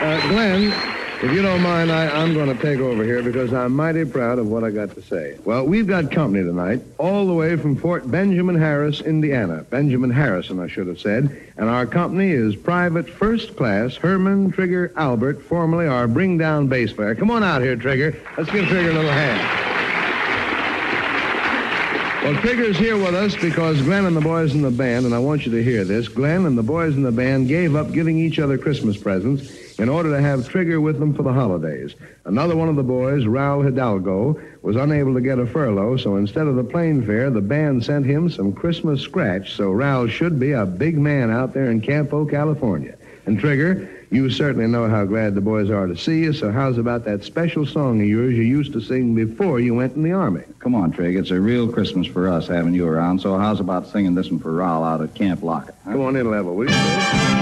Glenn, if you don't mind, I'm going to take over here because I'm mighty proud of what I got to say. Well, we've got company tonight, all the way from Fort Benjamin Harris, Indiana. Benjamin Harrison, I should have said. And our company is Private First Class Herman Trigger Albert, formerly our Bring Down Bass Player. Come on out here, Trigger. Let's give Trigger a little hand. Well, Trigger's here with us because Glenn and the boys in the band, and I want you to hear this, Glenn and the boys in the band gave up giving each other Christmas presents in order to have Trigger with them for the holidays. Another one of the boys, Raul Hidalgo, was unable to get a furlough, so instead of the plane fare, the band sent him some Christmas scratch, so Raul should be a big man out there in Campo, California. And Trigger, you certainly know how glad the boys are to see you, so how's about that special song of yours you used to sing before you went in the Army? Come on, Trig. It's a real Christmas for us having you around, so how's about singing this one for Raul out at Camp Lockett? Huh? Come on in, Level, will you?